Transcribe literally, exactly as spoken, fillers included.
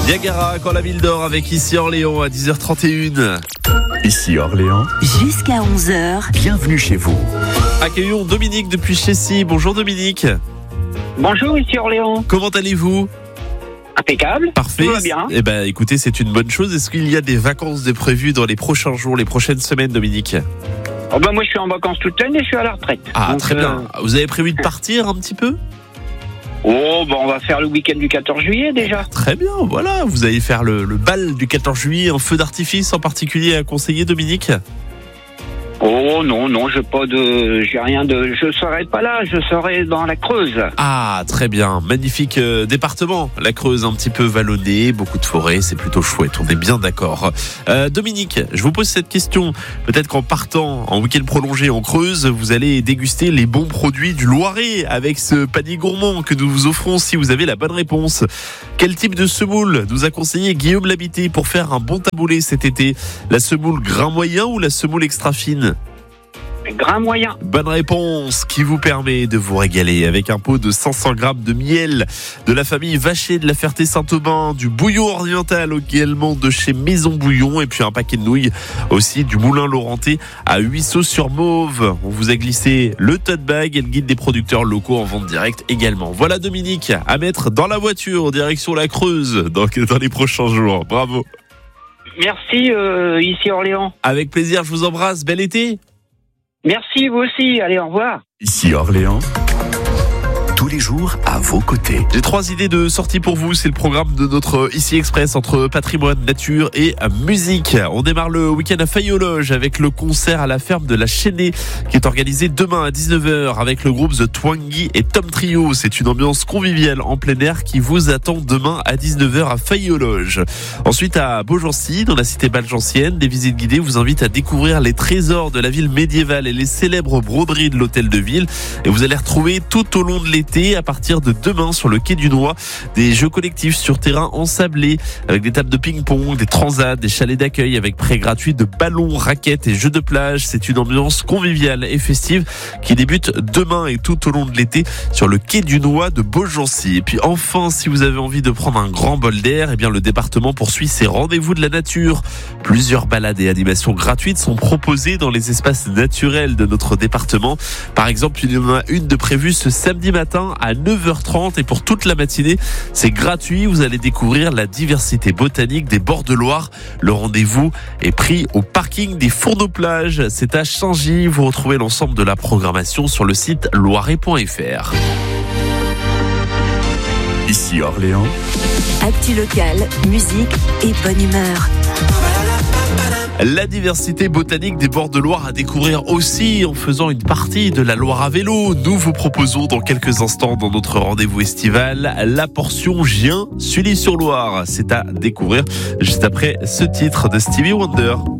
Niagara, quand la ville dort, avec Ici Orléans à dix heures trente et une. Ici Orléans, jusqu'à onze heures. Bienvenue chez vous. Accueillons Dominique depuis Chessy. Bonjour Dominique. Bonjour, ici Orléans. Comment allez-vous ? Impeccable. Parfait. Tout va bien. Eh ben, écoutez, c'est une bonne chose. Est-ce qu'il y a des vacances de prévues dans les prochains jours, les prochaines semaines, Dominique ? Oh ben moi je suis en vacances toute l'année, je suis à la retraite. Ah, Donc, très euh, bien. Vous avez prévu de partir un petit peu ? Oh ben on va faire le week-end du quatorze juillet déjà. Très bien, voilà. Vous allez faire le, le bal du quatorze juillet, un feu d'artifice en particulier à conseiller, Dominique ? Oh non, non, j'ai pas de, j'ai rien de, je serai pas là, je serai dans la Creuse. Ah, très bien. Magnifique euh, département. La Creuse, un petit peu vallonnée, beaucoup de forêts, c'est plutôt chouette. On est bien d'accord. Euh, Dominique, je vous pose cette question. Peut-être qu'en partant en week-end prolongé en Creuse, vous allez déguster les bons produits du Loiret avec ce panier gourmand que nous vous offrons si vous avez la bonne réponse. Quel type de semoule nous a conseillé Guillaume Labité pour faire un bon taboulé cet été ? La semoule grain moyen ou la semoule extra fine ? Grain moyen. Bonne réponse qui vous permet de vous régaler avec un pot de cinq cents grammes de miel de la famille Vacher de la Ferté-Saint-Aubin, du bouillon oriental également de chez Maison Bouillon et puis un paquet de nouilles aussi du Moulin Laurentais à Huisseau-sur-Mauve. On vous a glissé le tote bag et le guide des producteurs locaux en vente directe également. Voilà Dominique, à mettre dans la voiture direction la Creuse dans, dans les prochains jours. Bravo. Merci, euh, ici Orléans. Avec plaisir, je vous embrasse. Bel été. Merci, vous aussi. Allez, au revoir. Ici Orléans, tous les jours à vos côtés. J'ai trois idées de sortie pour vous. C'est le programme de notre Ici Express entre patrimoine, nature et musique. On démarre le week-end à Fayologe avec le concert à la ferme de la Chênée qui est organisé demain à dix-neuf heures avec le groupe The Twangy et Tom Trio. C'est une ambiance conviviale en plein air qui vous attend demain à dix-neuf heures à Fayologe. Ensuite à Beaugency, dans la cité balgencienne, des visites guidées vous invitent à découvrir les trésors de la ville médiévale et les célèbres broderies de l'hôtel de ville. Et vous allez retrouver tout au long de l'été à partir de demain sur le quai du Noix des jeux collectifs sur terrain ensablé avec des tables de ping-pong, des transats, des chalets d'accueil avec prêt gratuit de ballons, raquettes et jeux de plage. C'est une ambiance conviviale et festive qui débute demain et tout au long de l'été sur le quai du Noix de Beaugency. Et puis enfin, si vous avez envie de prendre un grand bol d'air, eh bien le département poursuit ses rendez-vous de la nature. Plusieurs balades et animations gratuites sont proposées dans les espaces naturels de notre département. Par exemple, il y en a une de prévue ce samedi matin à neuf heures trente et pour toute la matinée, c'est gratuit. Vous allez découvrir la diversité botanique des bords de Loire. Le rendez-vous est pris au parking des Fourneaux-Plages. C'est à Changy. Vous retrouvez l'ensemble de la programmation sur le site loiret point f r. Ici Orléans, Actu locale, musique et bonne humeur. La diversité botanique des bords de Loire à découvrir aussi en faisant une partie de la Loire à vélo. Nous vous proposons dans quelques instants dans notre rendez-vous estival la portion Gien, Sully-sur-Loire. C'est à découvrir juste après ce titre de Stevie Wonder.